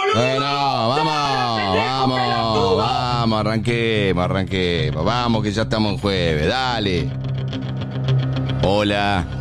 Bueno, vamos, arranquemos. Vamos, que ya estamos en jueves, dale. Hola.